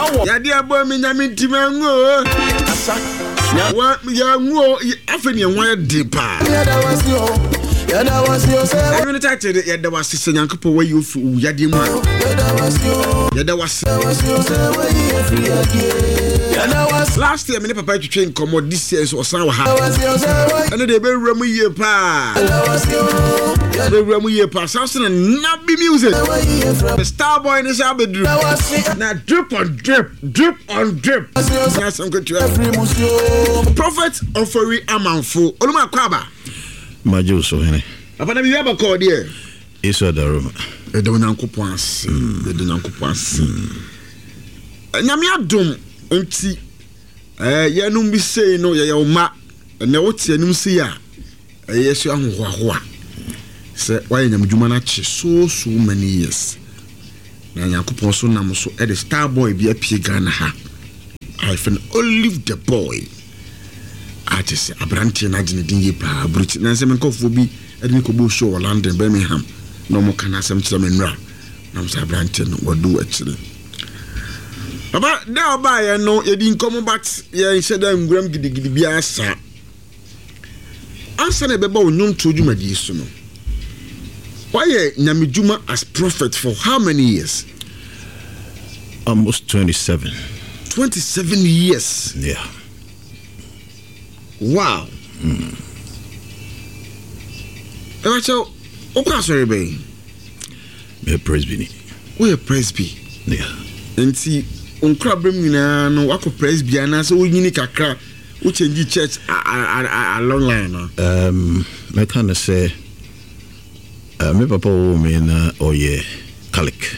Ya dia boy me nyame timango. Asa. Ya ngo afeni enwa de pa. Ya da was yo say. Even the title ya da was se nyankopo wa you ya de mu. Ya da was yo say we free again. Ya da was last year me papa twetwe nkomo this year so san wa ha. And they be ramu ye pa. They ramu ye pa. Something na be music. The star boy in this abedru. Na drip on drip. Na some good Prophet Ofori Amanfo. Oluma kwaba. Majo so hene. Apa na bi aba call there. Eso da Roma. E do nyankopon ase. E do nyankopon ase. Nyame adom nti ye no bi sei no ye ma na wote anim sei a ye so ahohoahoa. Se why nyamdwuma na che so many years. Na nyankopon so nam so e the star boy bi apie Ghana ha. I can olive the boy. I just say Abranti na jini dingi pa bruti na nsem nkofo bi edini ko bo show London Birmingham no mo kana sem kire menra na mo Abranti no wadu akire aba da oba ye no ye di nkomo bat ye sheda nguram gidigidi bia sa ansa na beba onum to dwumadi so no why nyamedwuma as prophet for how many years? Almost 27 years. Yeah. Wow. Ewacho, oka sorry be. Me presby. We a presby. Yeah. Enti onkra brem nyina no wako presby ana so wonyini kakra wo change church a long line no. Me kind of say me papa wo me na oye Catholic.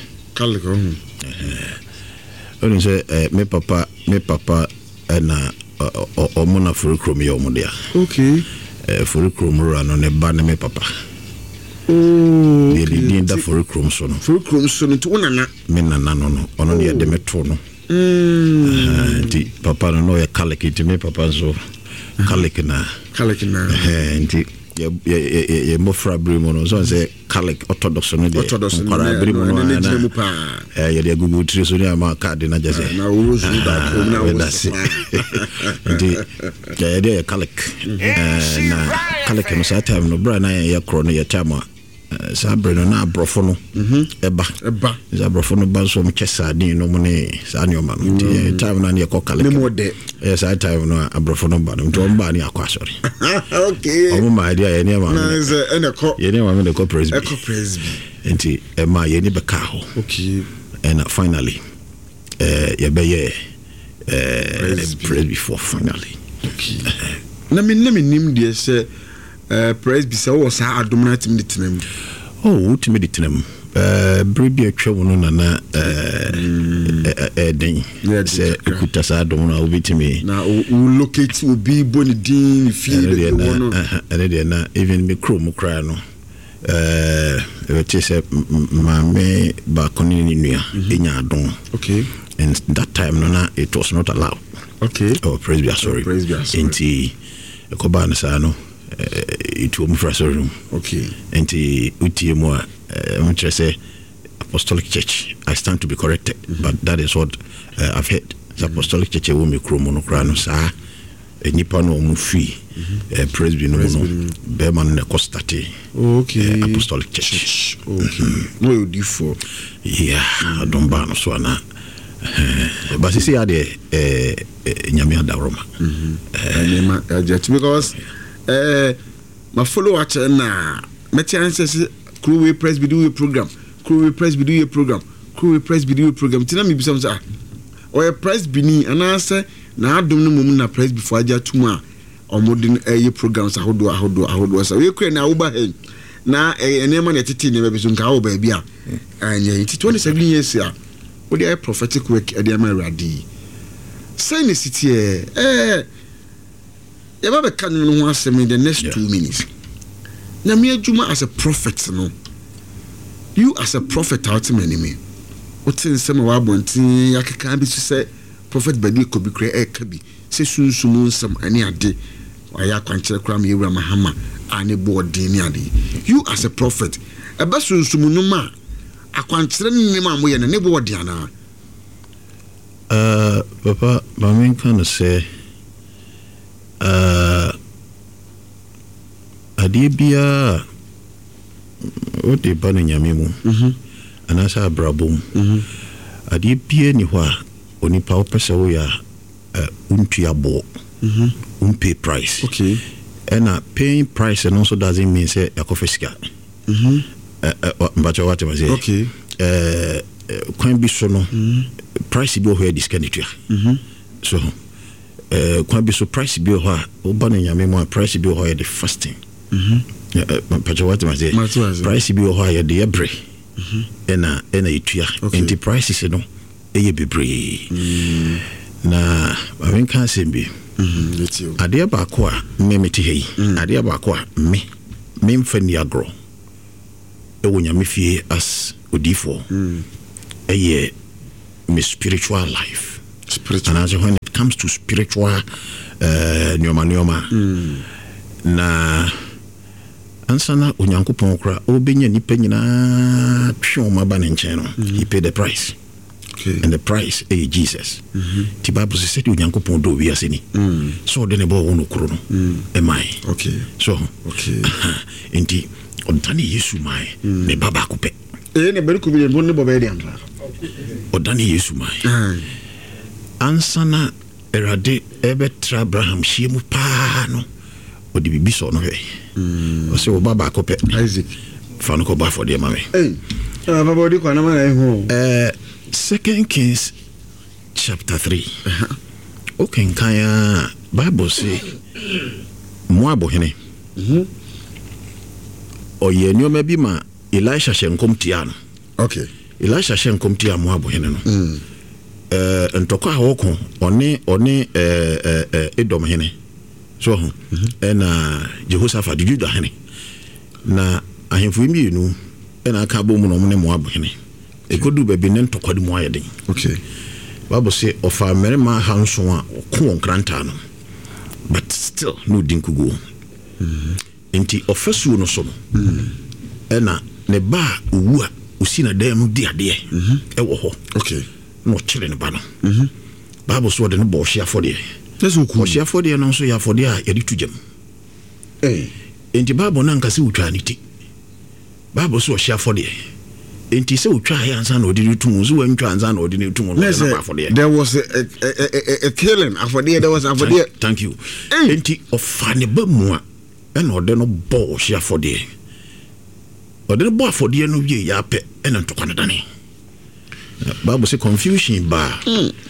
Only say me papa na omuna furikrom ye omudia. Okay. Furikrom ro no ne ba ne me papa. Oh. Ye di nda furikrom so no. Furikrom so no to nana. Me nana no ono ne de meto no. Di papa no ye Catholic ti me papa so Catholic na. Nti ye mo fra brimo no so say Catholic Orthodox no de para brimo no na ye de gugu tri so ni ma card na jase na uruzu da ko na uruzu nti ye de Catholic na Catholic no sa time no bra na ye kro no ye chama sa brino na abrofo no eba za abrofo no ba so mchesa din no mo ne sa nyoma no nti time na ye ko Catholic yes I time no abrofo no ba no nti on ba ni akwasori okay o ma idea ye ne ma ye ne ma me de ko presby nti ma ye ni beka ho okay and finally ye be ye presby for finally okay na me nim de se presby se wo sa adom na tim de tenam ultimate tenam brebi atwa wono na den se kuta sa adom na obitimi na locate obi boni din feel the wono and na even me chrome cry no it is me ba konini nua enya adom okay and that time no na it was not allowed okay presby sorry enti ko ba na sa no it will move room okay enti utie mo I say Apostolic Church. I stand to be corrected, but that is what I've heard. The Apostolic Church will make chromonocrano sa nipa no mu free presby no be man na costate okay Apostolic Church okay no you do for yeah don't ban so na but you see how the nyame adaroma because my follow na me chances Crew Presby do a program. Tina me be some say or Presby ni and answer na adom no mum na Presby for aja tuma or modern programs ahodo so we kre na wo ba hen na enema na tete ne be so nka wo ba bia anya 27 years a wo dey prophetic work e dey ma radi say ne city ya ba be kan no ho asem in the next 2 minutes. Na me adwuma as a prophet no. You as a prophet ultimately me. What in some wa bontin yakeka bi say prophet badi ko bi kra ka bi. Se sunsun nsam ani ade. Wa ya kwankere kra me ewura mahama ani boardin ni ade. You as a prophet e ba sunsun no ma akwankere ni ma mo ye ne boardin ana. Papa, my main kind of say, Adibia, what they ban in Yamimu, and as a brabum, Adibia Niwa, only power pesoya, untiabo, pay price. Okay. And paying price and also doesn't mean say a coffee scar. But what was it? Okay. Can be so no price be where this can it. So can be so price be where oban nyame mo price be where the fasting. But what was it? Price be where the ebre. Ena itua. Enti prices no eye bebre. Na I mean can say be. Adeɛ baako a me mete hei adeɛ baako a me mfa ni agro ɛwɔ nyame fie as odifo ɛyɛ me spiritual life. And as when it comes to spiritual nyoma na ansana onyankopɔn kra obenya nipa nyina twe o maba ne nkyɛn no he paid the price. Okay. And the price is Jesus. The Bible says you nyanko pondo we asini. So the nebo wono krono. Am I? Okay. So okay. Inti odani Yesu mai ne baba kupe. Ne beri kubi ne bonne bobe de ampa. Odani Yesu mai. Ansana erade ebetra Abraham shiemu pa no. Odi bibi so no he. O se o baba kupe Isaac. Fanu ko ba for de mame. Baba odi kwa na ma ho. 2 Kings chapter 3. Okay, kaya Bible say Moab hene. Oye nyoma bi ma Elisha hyenkom tia no. Okay. Elisha hyenkom tia Moab hene no. Ntoko a woko one Edom hene. So na Jehoshaphat Judah hene. Na ahemfo mienu na aka bo mu no ne Moab hene. Ekodu baby ne ntokodi mu ayeden. Okay. Bible say ofa merema hanso a ko kranta no. But still no dinkugo. Enti ofesu no so no. Ena ne ba owu a osi na dan mu di ade ewo ho. Okay. No chire ne ba no. Bible so de no bo hia fode. Teso ku. Hia fode no so ya fode a yedi tujam. Enti Bible na nkase utwa ni ti. Bible so hia fode. Enti se utwa ya ansa na odi tumu so wantwa ansa na odi ne tumu no na ba fode. There was a killing afode there was afode. Thank you. Enti ofane ba mu a ena ode no bo hia fode. Ode no bo afode no wie ya pe ena ntokwana dane. Bible say confusion ba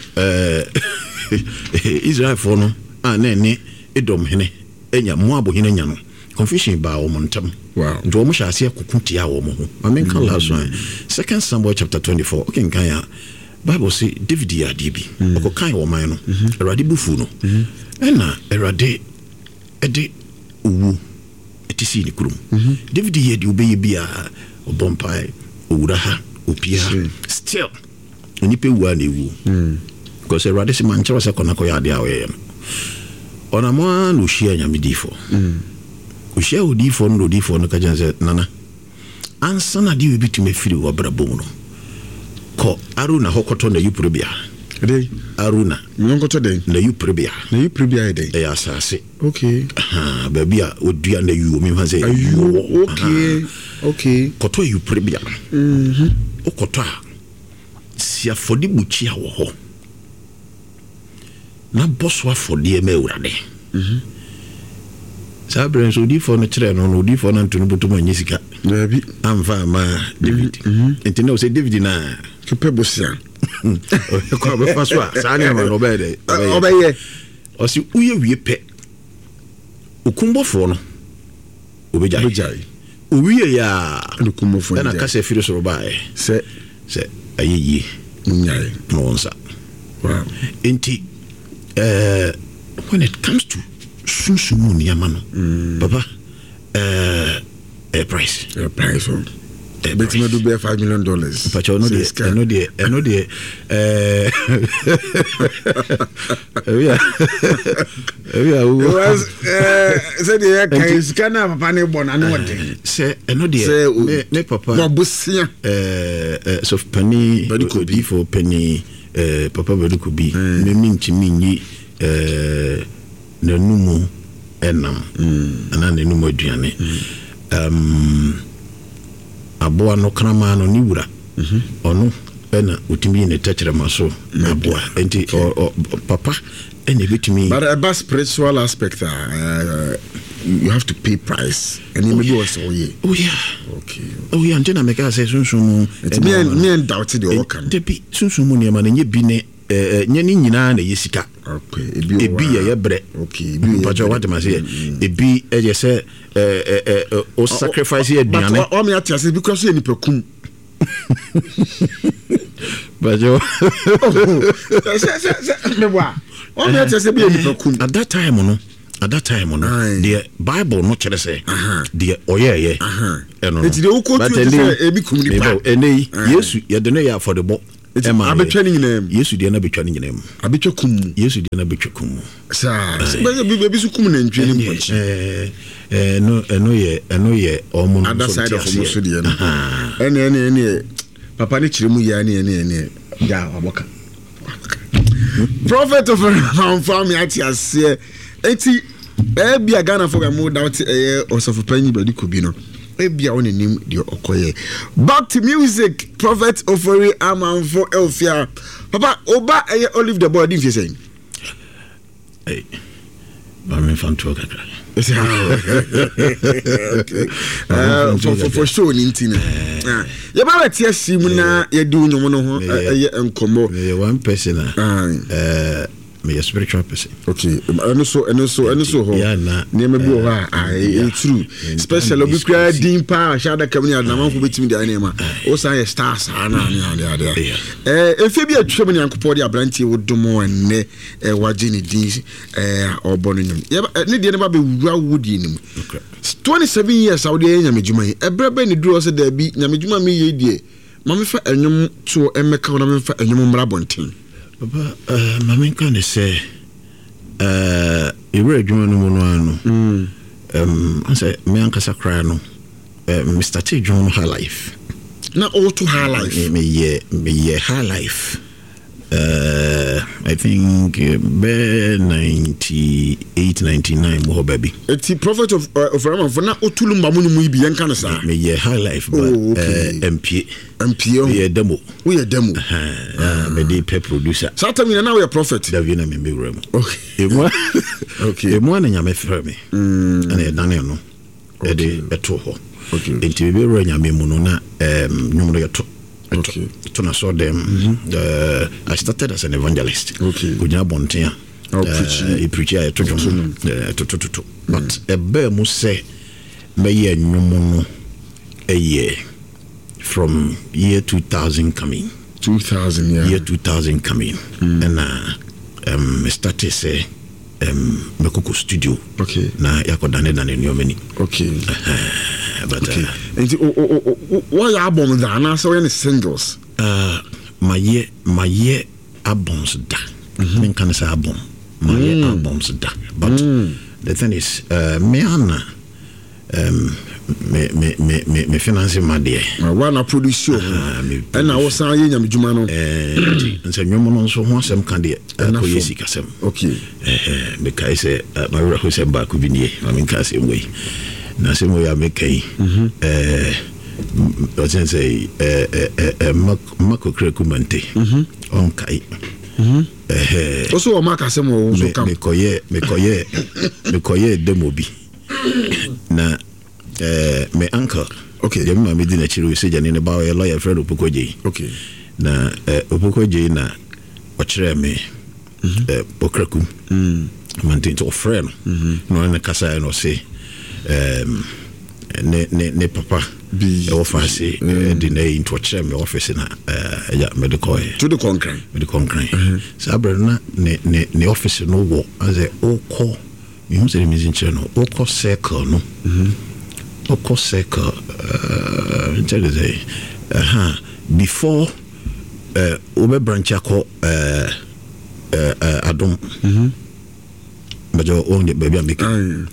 Israel for no na ne Edom hene enya Moab hene nya no confusion ba o montam. Wow. Nto mo hyase akukutia wo mo ho. Amen kan last one. 2 Samuel chapter 24. Okay kan ya Bible say David ya de bi. Okokan wo man no. Erade bufu no. Ena erade ede owu etisi ni kurum. David ye de obeye bia obompai owura ha opia still onipe wu na ewu. Because erade se man chero se konako ya de awe no. Ona mo no hia nyamedifo. Ushia odifo no kajanse nana ansana di bitime firi wabrabom no ko Aruna hokoto na yuprebia dey Aruna nyonkoto dey na yuprebia dey e asase. Okay. Babia odua na yu mi hanse yu. Okay koto yuprebia okoto a sia fodi buchi a wo ho na boswa fodi e ma urade Sabre so di for no chere no di for no ntunu botomo anyisika na bi amfa ma David entene o say David na kepe bosia ko be faswa sa na ma no be de obeye o si uye wie pe okumbofo no obejai uwie ya okumbofo na ka se firi so ba se ayeyi nyai no nsa. Wow. Enti when it comes to sunsumu ni amano papa a price bet me do be $5 million but you know the said the can scan papa ne bon anu wode say no the me papa bobusia so penny for penny papa bedu ko bi me minchimi nyi nanumu enam ana nanumu aduane aboa no krama no ni wura ono ena utimi ne tachere maso aboa enti papa ene bitimi but about spiritual aspect you have to pay price and you maybe also okay antena meka say sunsumu me and doubt the work debi sunsumu ne ma nye bi ne nye ni nyina na yesika okay ebi ye bre okay but what am I say ebi e say o sacrifice e diane but o me atiase because you ni pekum but yo at that time no the Bible no chere say the oyeye eno it the ukotu ebi kumni pa enei Yesu ye de no ya for the bo abetwa ni nyinam Yesu de na betwa ni nyinam abetwa kum Yesu de na betwa kum sa be su kum na ntwe ni mpochi eno ye omo no so so de no ene papa ni chiremu ya ne ja aboka prophet of family atiase enti bia Ghana for mo doubt osofu panyi badi ko bi no bia onenim de okoye back to music prophet ofori amanfo elfia papa oba olive the boy din fi say ba me fan to kakra for sure nintina ya ba wetia sim na ya di unyomo no ho enkomo one person me a spiritual person okay and so ho ne me bi ho true special obi kra din pa shada kamni adama ko betimi de anema o san ye stars ana ne efe bi atwem ne yankopɔ de abrantie wodomo enne waje ne din obono nyum ne de ne ba be wura wodi nim 27 years awde nyamedjuma yi ebrebe ne duro se da bi nyamedjuma me ye die mame fa enwom to emeka na me fa enwom mra bonten papa mame kan de say ewure adwuma no mu no ano anse me ankasa kra no Mr. T John High Life na all to High Life me ye High Life I think 98 99 mo baby it's prophet of Rama for na otulumba mu mu bi yanka na sa me ye High Life but MP we demo me dey pe producer Satamina na we prophet David na me wura mu okay mo na nyame frɛ me ana e dane no e de eto ho enti be wura nyame mu no na nyum no yeto okay to na so them I started as an evangelist Gunya Bontia he preach to but ebe mu say me ye nyum no a year from year 2000 coming 2000 year 2000 coming and started say Mekoko studio na yakodane dane nyomeni but why album da na so any singles my year albums da men can say album my year albums da but the thing is me ana me finance my dear why na produce and I was saying nyamjuma no nse nyomo no so ho asem kan de ko yesi kasem me kai say my who say back bi nie I mean kan say way na say mo ya me kai I say mako krekumante on kai also o maka say mo so kam me koye demo bi na me uncle the man me din achiro say jani ne ba lawyer friend Opokoje na Opokoje na o kire me Pokraku mantin to friend no na kasa no say ne papa bi e office di na into kire me office na ya medical to the concrete sabra na ne office no wo as a oko you say me in channel oko circle no oko circle tell you say before obe branch ako adom but you own the baby make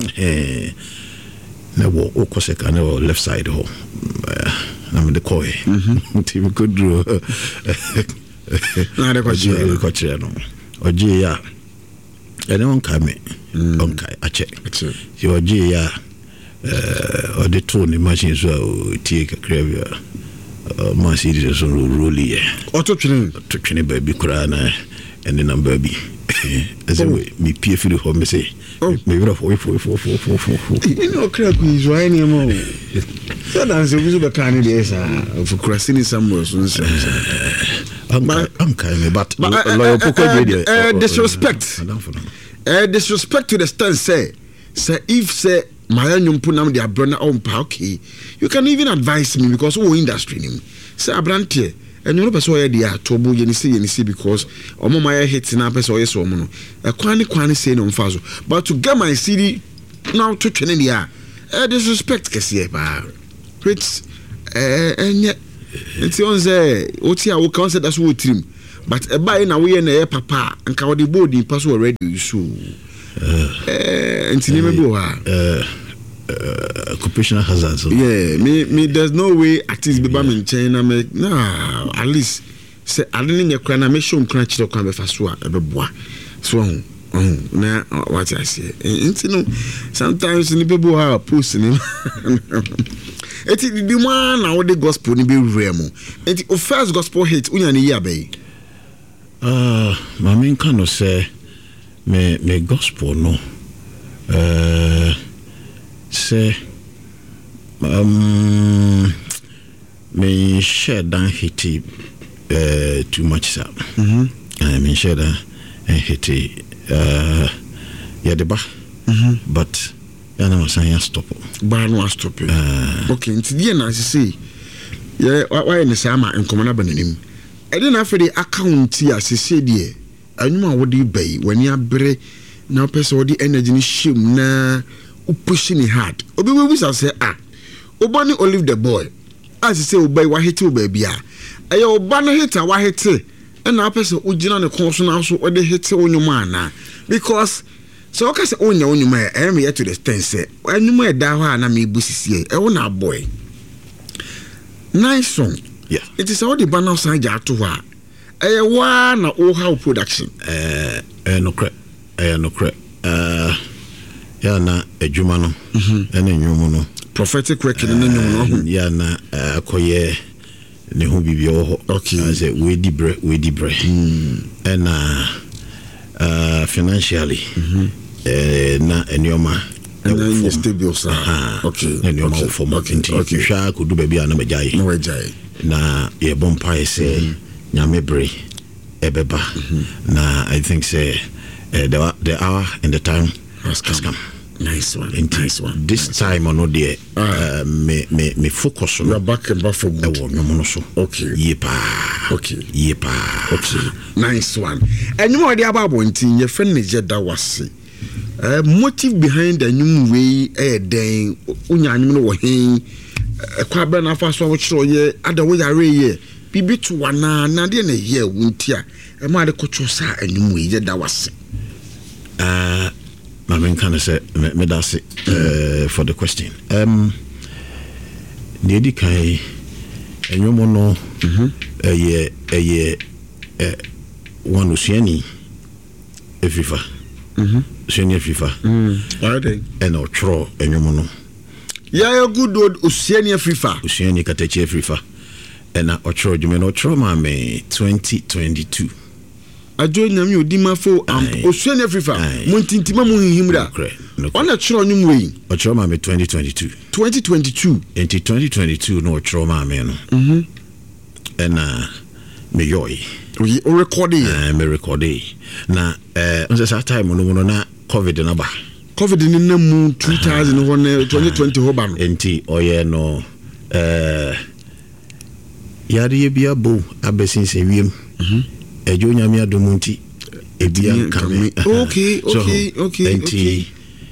na wo oko circle na left side ho na me the koi team could draw na de kwache no oje ya ene won ka me on kai ache si oje ya ode to ni machine so tie kakra bia ma si so roli ye to twene baby kura na ene number bi as we me pie fi ho me say me vira fo ino kra ku izwa ni mo so dan se buzu be kan ni esa for crossing somewhere so I'm kind of but loyal disrespect disrespect to the stand say if say my nyumpu nam de abrona on pa okay you can even advise me because we industry nim say abrante and you person wey dey atobo ye ni see because omo my hit na person wey so omo no kwani say no mfazo but to get my CD now to twene dia disrespect kese ba which enye it's on say oti a wo kan say that's what trim but e buy na we na papa nka wo dey body pass already so ntini me bo ha occupational hazards yeah me there's no way artist be ba me China me nah at least say adini nye kra na me show kra chiro kwa be fa so a be boa so na what I say ntino sometimes ni be bo ha post ni eti di man na wo the gospel ni be rare mo eti o first gospel hit unya ni ya be my main kind of say me gospel no say me share down hit too much sir me share down hit yeah the ba but ya na wasan stop ba no stop okay nti die na say yeah why ni say ama enkomana bananim e dey na for the account ya say die anuma wo dey bay wani abre na person wo dey energy ni shame na u pushing it hard obi we say obani olive the boy as say obay wa hit obabi a e ya obani hit wa hit e na person ugina ne kon so na so o dey hit onyuma na because so okay say onyuma e me to the stand say anyuma e da ho na me busisi e wo na boy nice song yeah it is all the banner side ja to ha e wa na o how production no crap ya na adwuma no ene nwumu no prophetic work in the nwumu no ya na akoye ne ho bibia wo okay as we di bre and financially na enyoma and stable sir okay enyoma for marketing sha ko du bia na majai na ye bompa say nyame bre ebeba na I think say the hour and the time has come. Nice one. This nice time on there me focus on your back and buffer okay yepa okay nice one and you know the about ntin your friend is that was motive behind the new way den unya anyum no wo hen kwa be na fa so wo chiro ye ada wo yare ye bibi to wana na de na ye wuntia e ma de kocho sa anyum we ye da was my main kind of say me that's it for the question the kai enyumo no one usiani efifa usiani efifa alright and otro enyumo no yeah good old usiani efifa usiani katechi efifa and otro jume no otro ma me 2022 ajo nyame odima fo osuani afrifa montintima mu hihimra ona chiro nyum we ochiro ma me 2022 enti 2022 no ochiro ma me no na me yoy we recording me recording na on that time no na covid na ba covid ni na mu 2000 2020 ho ba no enti oye no yari bia bo abesinse wiem ejo nyame adomunti ebia kame okay enti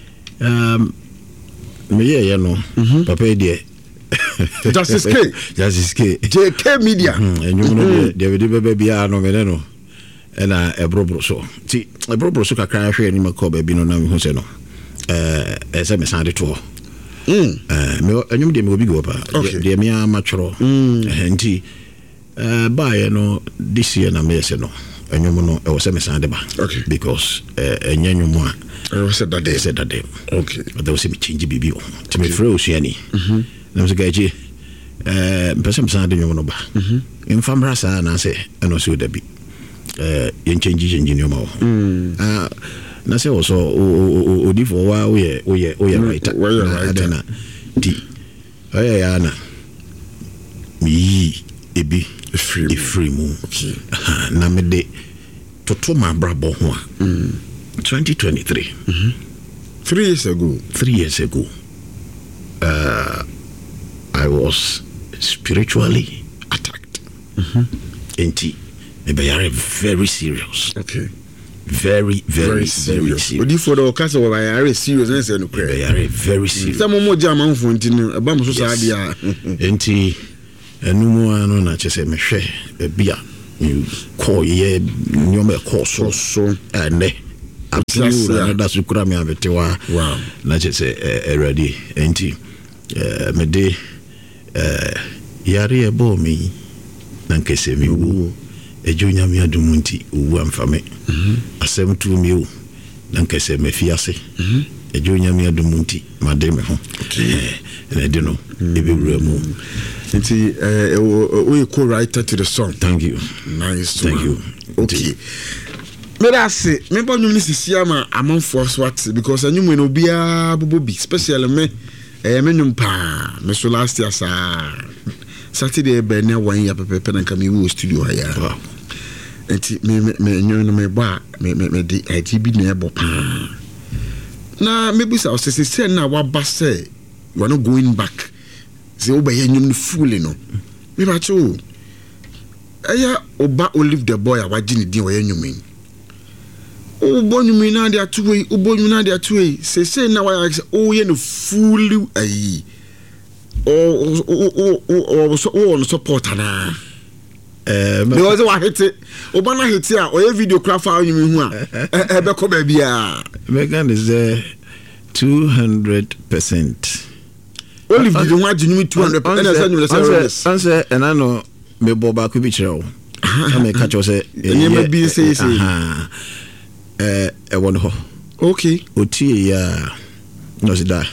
me ye no papa die Justice K JK Media enyo no de bebe bia no me no na ebrobro so ti ebrobro so kakra hwe ni makọ ba bi no na me hu se no ese me sande to me enyo de me obi go pa de me amachoro enti By no this year na me say no enyum no e was me san de ba because enyum a said that day okay but there was me change bibi to me free osuani na so gaji person san de enyum no ba in famra sa na say eno so da bi yen change nyum o na say also odi for wa we right na di ya na mi ebi free mu okay na me de toto ma brabo ho 2023 3 years ago I was spiritually attacked enti me be very serious okay very serious odi for the case of very serious na say no very serious some mo jam for ntinu eba mo so sa dia enti enumu anu na chese mehwe bia call ye nyoma so ne apia na su kura me abetewa na chese ready enti me de yare ebo mi na nkese mi wu ejonya mi adumunti wu amfame asem tu mi wu na nkese mefiase ejonya mi adumunti made me ho na de no ebewura mu nti we co-writer to the song. Thank you. Nice. Thank you. Okay. Me da say me ba nyum ni sisia ma amanfo swat because anyum no bia bobo especially me me nyum pa me so last year sa Saturday be na 1 year pepe na kam we studio haya. Wow. Nti me nyum no me ba me di ITB na ebo pa. Na me bisa o say na wa ba say we no going back. Say obey nyum fully no me ba cho aya oba Olive the Boy awagini din we nyum obonyum na dia tuwe obonyum na dia tuwe say na wa o ye no fully ayi o support na me was wa hit oba na hit a o ye video craft a nyum hu a be ko ba bia Megan is 200%. Olive did want to 200%. Answer and I know me boba could be true. I may catch us a one ho. Okay. Oti no sida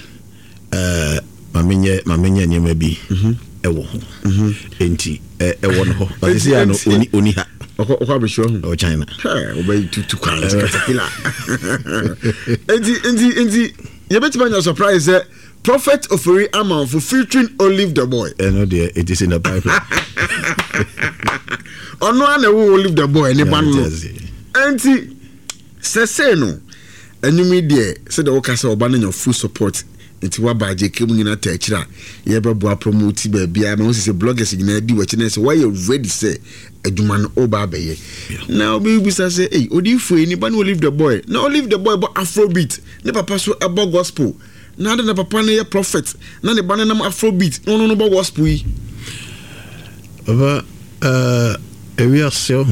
mamenye nyema bi ewo enti one ho. But see I know oni ha. Okwa be sure o China. Obey to kwan caterpillar. Enti you bet me your surprise Prophet Ofori Aman for featuring Olive the Boy. No dear, it is in the Bible. Ono ane wo Olive the Boy ni ban no. Enti sese no enumi de se de wokasa oba na your full support enti wa baje kemu nyina ta akira ye bebo promote ba bia na wo se bloggers nyina di wachi na se why you ready say aduma no oba abaye. Now be bisa say eh odi fu ni ban Olive the Boy. Na Olive the Boy bo Afrobeat. Ne papa so abo gospel. Na de na papa na ye prophet na ne bana na Afrobeat no bo gospel yi aba ewi asel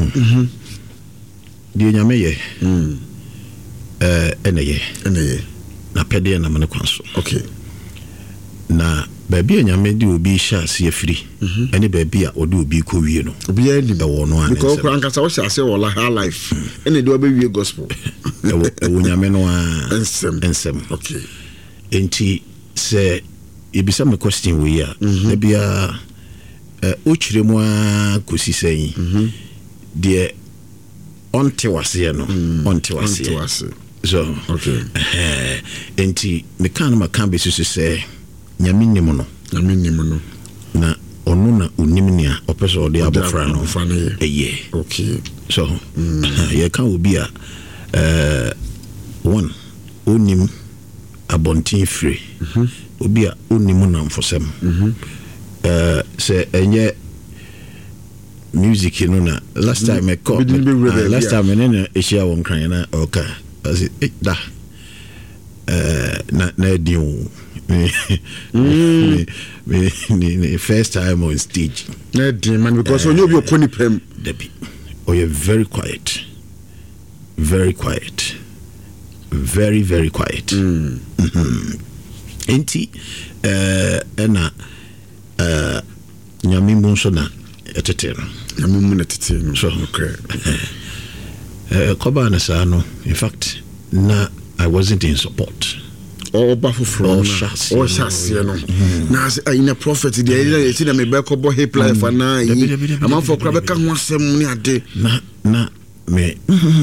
di nyame ye ene ye na pede na mane kwanso okay na baby nyame di obi sha se afiri ene baby a odi obi ko wie no obi ya ni be wo no an because kwanka sa wo sha se wo la high life ene de obi wie gospel ewo nyame no a ensem okay enti se ebisa me question we ya na bia o chire mu a kosi sai de onte wase no onte wase so okay enti me kan ma kan be so se nyame nim no na onu na onim ni a opeso de abofra no eye okay so ye kan obi a one onim abontin free obi a onimu na mfosem se enye music no na last time I called last time na eshia won kran na okay as it da na diu me first time on stage na di man because when you be okoni pem debi you're very quiet very quiet enti ena nyame munso na etete no nyame mu na tete no so okay koba na sa no in fact na I wasn't in support Oba fufuro na shase no na ina prophet dey ina na me be ko bo hip life na yi amafo kra be ka ho asem ni ade na me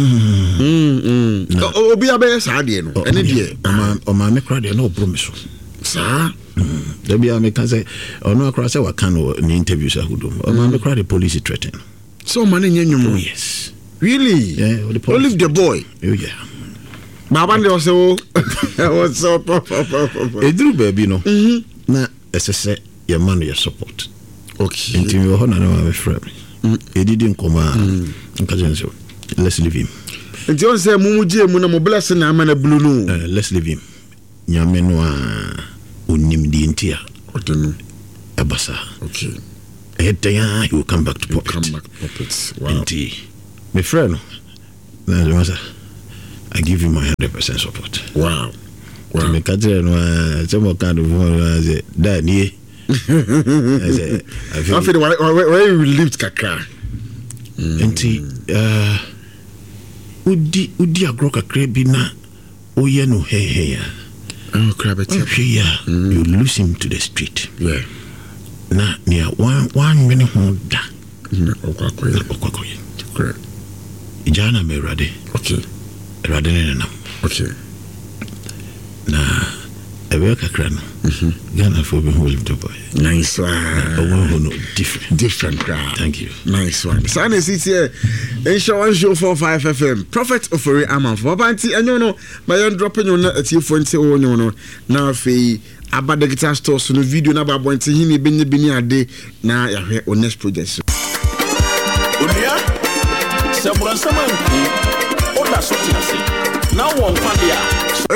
obi abe sa de no ene de o ma me kra de no promise sa there be me can say ono akra say wa kan ni interviews ahudum o ma me kra the police threaten so man nyanyum yes really leave the boy yeah Baba de also what's up edru baby no na esese your man your support okay inti me ho na na my friend edidi nkoma nkajenso let's leave him inti on say mumuje mu na mo bless na amana blue no let's leave him nyame no a onim di ntia odenu abasa okay he will come back to pocket wow inti my friend na I give you my 100% support. Wow. To me catcher no some kind of that nie. I feel where you lived kakra. Enti udi agro kakra bi na oye no hey. Oh crap it. You lose him to the street. Yeah. Na near one minute ho da. Okwakoye. Correct. Ijana me ready. Okay. Radene na okay na ebe kakra no Ghana for be hold the boy nice one no different crowd thank you nice one Sunday city here show 45 FM Prophet Ofori Amanfo papa nti enyo no my drop enyo na atiefo nti onyo no na afei abada guitar store so no video na babo nti hini bini ade na yahwe on next project onia samuran samanku oda sotiase na won kwade a